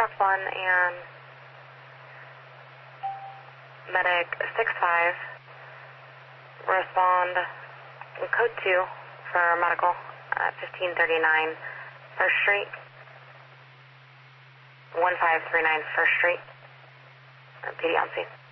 truck 1 and medic 65 respond in code 2 for medical at 1539 First Street, 1539 First Street, PD on scene.